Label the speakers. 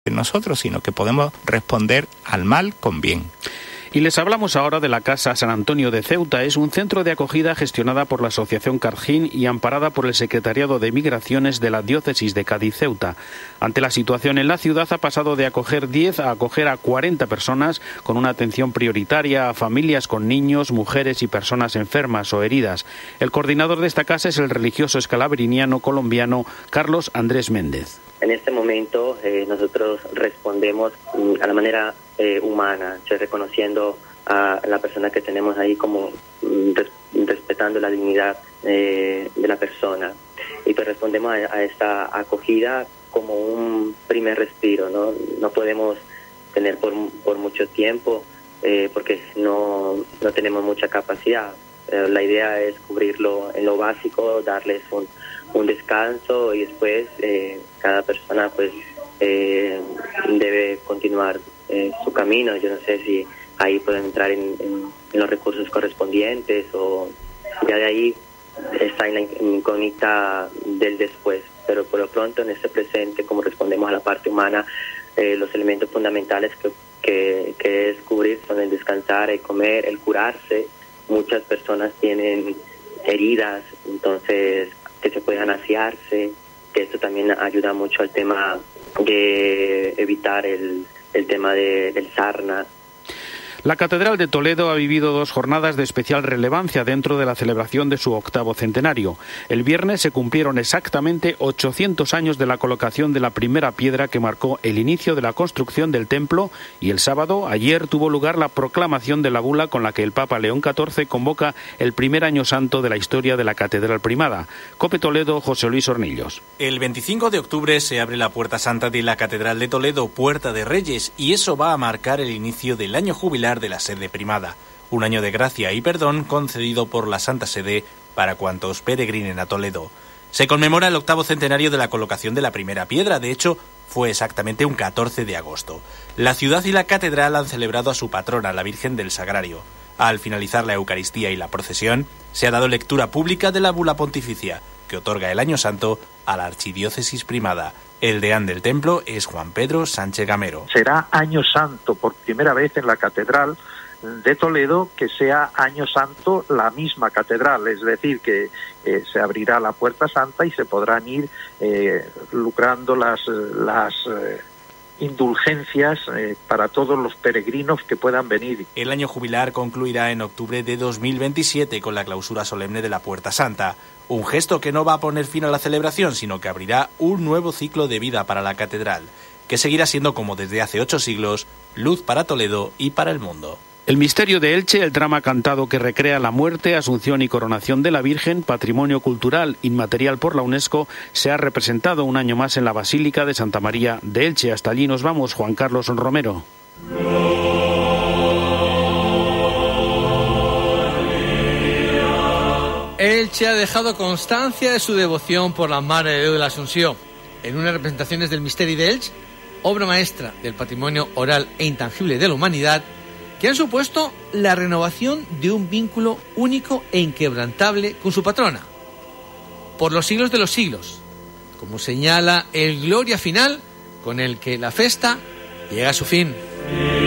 Speaker 1: nosotros, sino que podemos responder al mal con bien.
Speaker 2: Y les hablamos ahora de la Casa San Antonio de Ceuta. Es un centro de acogida gestionada por la Asociación Cargín y amparada por el Secretariado de Migraciones de la Diócesis de Cádiz-Ceuta. Ante la situación en la ciudad ha pasado de acoger 10 a acoger a 40 personas con una atención prioritaria a familias con niños, mujeres y personas enfermas o heridas. El coordinador de esta casa es el religioso escalabriniano colombiano Carlos Andrés Méndez.
Speaker 3: En este momento nosotros respondemos a la manera humana, reconociendo a la persona que tenemos ahí como respetando la dignidad de la persona. Y pues respondemos a esta acogida como un primer respiro, ¿no? No podemos tener por mucho tiempo porque no tenemos mucha capacidad. La idea es cubrirlo en lo básico, darles un descanso y después cada persona pues debe continuar su camino. Yo no sé si ahí pueden entrar en los recursos correspondientes o ya de ahí está en la incógnita del después, pero por lo pronto en este presente, como respondemos a la parte humana, los elementos fundamentales que es cubrir son el descansar, el comer, el curarse. Muchas personas tienen heridas, entonces que se puedan asearse, que esto también ayuda mucho al tema de evitar el tema del sarna.
Speaker 2: La Catedral de Toledo ha vivido 2 jornadas de especial relevancia dentro de la celebración de su 8º centenario. El viernes se cumplieron exactamente 800 años de la colocación de la primera piedra que marcó el inicio de la construcción del templo y el sábado, ayer, tuvo lugar la proclamación de la bula con la que el Papa León XIV convoca el primer año santo de la historia de la Catedral Primada. COPE Toledo, José Luis Hornillos.
Speaker 4: El 25 de octubre se abre la Puerta Santa de la Catedral de Toledo, Puerta de Reyes, y eso va a marcar el inicio del año jubilar de la sede primada, un año de gracia y perdón concedido por la Santa Sede para cuantos peregrinen a Toledo. Se conmemora el 8º centenario de la colocación de la primera piedra, de hecho, fue exactamente un 14 de agosto. La ciudad y la catedral han celebrado a su patrona, la Virgen del Sagrario. Al finalizar la Eucaristía y la procesión, se ha dado lectura pública de la bula pontificia, que otorga el año santo a la archidiócesis primada. El deán del templo es Juan Pedro Sánchez Gamero.
Speaker 5: Será año santo por primera vez en la Catedral de Toledo que sea año santo la misma catedral, es decir, que se abrirá la Puerta Santa y se podrán ir lucrando las indulgencias para todos los peregrinos que puedan venir.
Speaker 4: El año jubilar concluirá en octubre de 2027 con la clausura solemne de la Puerta Santa. Un gesto que no va a poner fin a la celebración, sino que abrirá un nuevo ciclo de vida para la catedral, que seguirá siendo, como desde hace 8 siglos, luz para Toledo y para el mundo.
Speaker 2: El misterio de Elche, el drama cantado que recrea la muerte, asunción y coronación de la Virgen, patrimonio cultural inmaterial por la UNESCO, se ha representado un año más en la Basílica de Santa María de Elche. Hasta allí nos vamos, Juan Carlos Romero.
Speaker 6: Elche ha dejado constancia de su devoción por la Madre de Dios de la Asunción. En unas representaciones del misterio de Elche, obra maestra del patrimonio oral e intangible de la humanidad, que han supuesto la renovación de un vínculo único e inquebrantable con su patrona, por los siglos de los siglos, como señala el Gloria final con el que la festa llega a su fin.